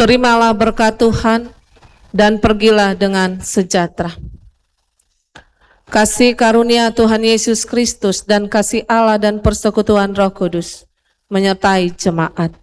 Terimalah berkat Tuhan dan pergilah dengan sejahtera. Kasih karunia Tuhan Yesus Kristus dan kasih Allah dan persekutuan Roh Kudus menyertai jemaat.